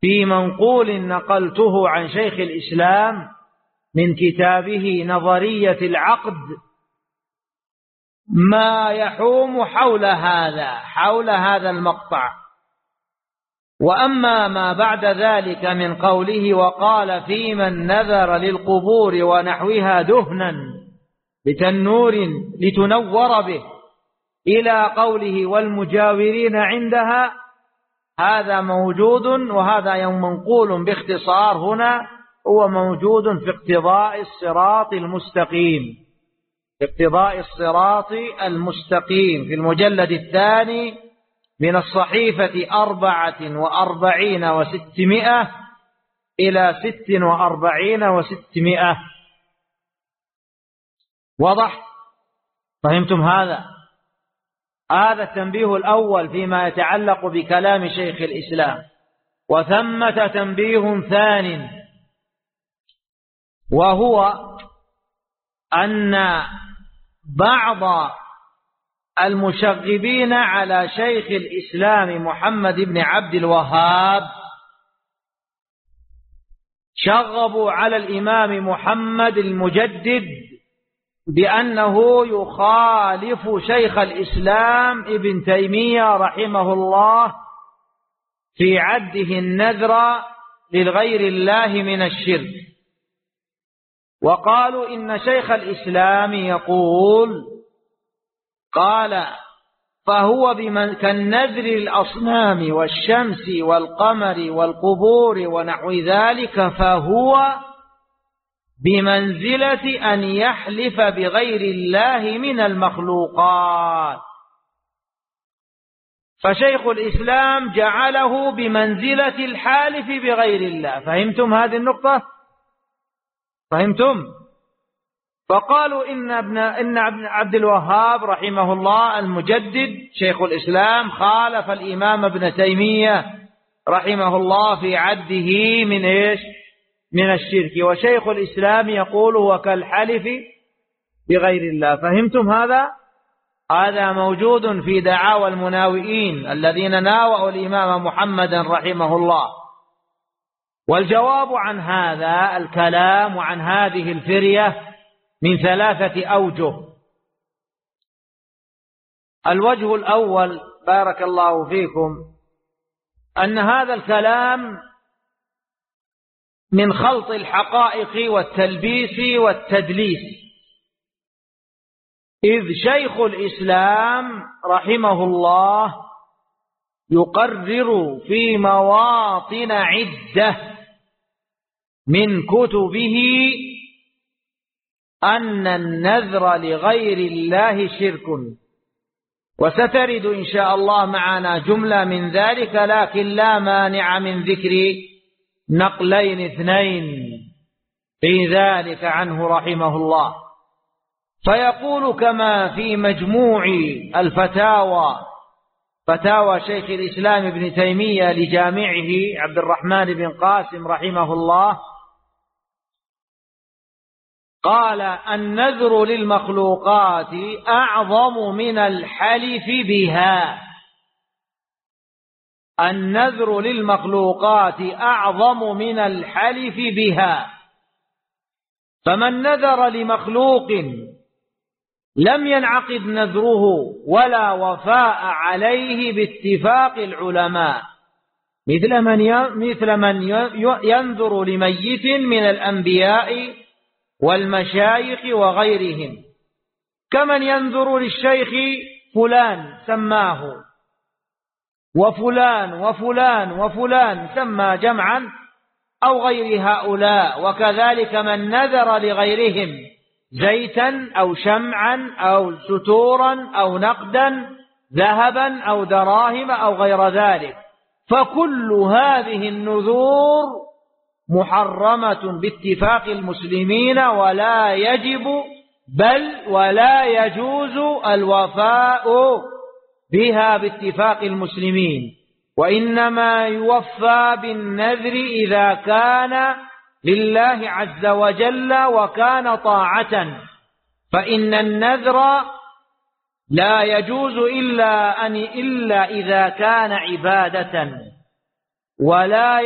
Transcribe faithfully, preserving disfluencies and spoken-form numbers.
في منقول نقلته عن شيخ الإسلام من كتابه نظرية العقد ما يحوم حول هذا حول هذا المقطع. وأما ما بعد ذلك من قوله وقال في من نذر للقبور ونحوها دهنا بتنور لتنور به إلى قوله والمجاورين عندها، هذا موجود، وهذا منقول باختصار هنا هو موجود في اقتضاء الصراط المستقيم في اقتضاء الصراط المستقيم في المجلد الثاني من الصحيفة أربعة وأربعين وستمائة إلى ست وأربعين وستمائة. واضح؟ فهمتم هذا؟ هذا التنبيه الأول فيما يتعلق بكلام شيخ الإسلام. وثمة تنبيه ثان، وهو أن بعض المشغبين على شيخ الإسلام محمد بن عبد الوهاب شغبوا على الإمام محمد المجدد بأنه يخالف شيخ الإسلام ابن تيمية رحمه الله في عده النذر للغير الله من الشرك. وقالوا إن شيخ الإسلام يقول قال فهو بمن كالنذر الأصنام والشمس والقمر والقبور ونحو ذلك، فهو بمنزلة أن يحلف بغير الله من المخلوقات. فشيخ الإسلام جعله بمنزلة الحالف بغير الله. فهمتم هذه النقطة؟ فهمتم؟ فقالوا إن ابن إن ابن عبد الوهاب رحمه الله المجدد شيخ الإسلام خالف الإمام ابن تيمية رحمه الله في عده من إيش؟ من الشرك. وشيخ الإسلام يقول هو كالحلف بغير الله. فهمتم هذا؟ هذا موجود في دعاوى المناوئين الذين ناوأوا الإمام محمدا رحمه الله. والجواب عن هذا الكلام وعن هذه الفرية من ثلاثة أوجه. الوجه الأول بارك الله فيكم أن هذا الكلام من خلط الحقائق والتلبيس والتدليس، إذ شيخ الإسلام رحمه الله يقرر في مواطن عدة من كتبه أن النذر لغير الله شرك، وسترد إن شاء الله معنا جملة من ذلك، لكن لا مانع من ذكر نقلين اثنين في ذلك عنه رحمه الله. فيقول كما في مجموع الفتاوى فتاوى شيخ الإسلام ابن تيمية لجامعه عبد الرحمن بن قاسم رحمه الله، قال النذر للمخلوقات أعظم من الحلف بها. النذر للمخلوقات أعظم من الحلف بها، فمن نذر لمخلوق لم ينعقد نذره ولا وفاء عليه باتفاق العلماء، مثل من مثل من ينذر لميت من الأنبياء والمشايخ وغيرهم، كمن ينذر للشيخ فلان سماه وفلان وفلان وفلان سمى جمعا أو غير هؤلاء، وكذلك من نذر لغيرهم زيتا أو شمعا أو ستورا أو نقدا ذهبا أو دراهم أو غير ذلك. فكل هذه النذور محرمة باتفاق المسلمين، ولا يجب بل ولا يجوز الوفاء بها باتفاق المسلمين، وإنما يوفى بالنذر إذا كان لله عز وجل وكان طاعة. فإن النذر لا يجوز إلا أن إلا إذا كان عبادة، ولا